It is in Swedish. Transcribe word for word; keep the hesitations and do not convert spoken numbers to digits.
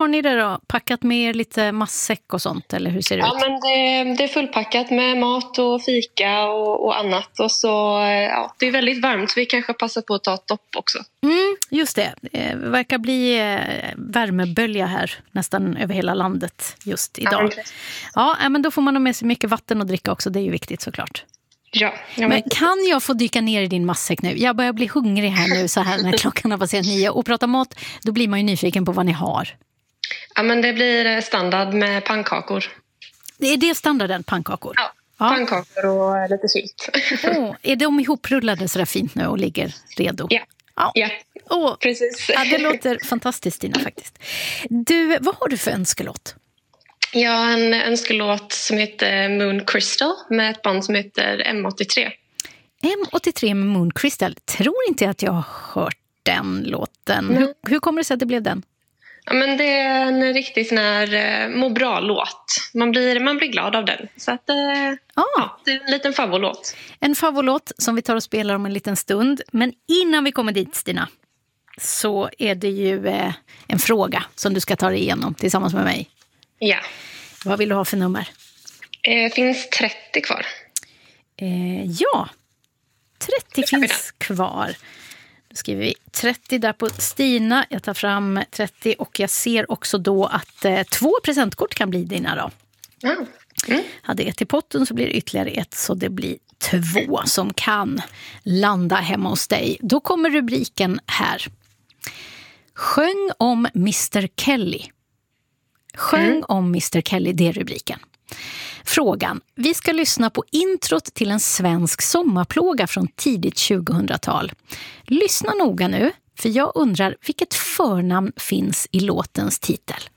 har ni det då? Packat med er lite matsäck och sånt, eller hur ser det ja, ut? Men det, det är fullpackat med mat och fika och, och annat. Och så, ja, det är väldigt varmt, så vi kanske passar på att ta ett dopp också. Mm, just det. Det verkar bli värmebölja här nästan över hela landet just idag. Ja, ja, men då får man ha med sig mycket vatten och dricka också. Det är ju viktigt såklart. Ja, men, men kan jag få dyka ner i din matsäck nu? Jag börjar bli hungrig här nu så här när klockan har passerat nio. Och prata mat, då blir man ju nyfiken på vad ni har. Ja, men det blir standard med pannkakor. Det är det standarden, pannkakor? Ja, ja. Pannkakor och lite sylt. Oh, är de ihoprullade så där fint nu och ligger redo? Ja, ja. ja. Oh, precis. Ja, det låter fantastiskt, Stina, faktiskt. Du, vad har du för önskelåt? Jag har en önskelåt som heter Moon Crystal med ett band som heter M åttiotre. M åttiotre med Moon Crystal. Tror inte att jag har hört den låten. Mm. Hur, hur kommer det sig att det blev den? Ja, men det är en riktigt sån här uh, må bra-låt. Man blir, man blir glad av den. Så att, uh, ah. ja, det är en liten favoritlåt. En favoritlåt som vi tar och spelar om en liten stund. Men innan vi kommer dit, Stina, så är det ju uh, en fråga som du ska ta dig igenom tillsammans med mig. Ja. Vad vill du ha för nummer? Det finns trettio kvar. Eh, ja, trettio finns kvar. Då skriver vi trettio där på Stina. Jag tar fram trettio och jag ser också då att eh, två presentkort kan bli dina då. Mm. Mm. Hade ett i potten så blir det ytterligare ett, så det blir två som kan landa hemma hos dig. Då kommer rubriken här. Sjöng om mister Kelly. Sjöng mm. om mister Kelly, det är rubriken. Frågan. Vi ska lyssna på introt till en svensk sommarplåga från tidigt tjugohundratal. Lyssna noga nu, för jag undrar vilket förnamn finns i låtens titel.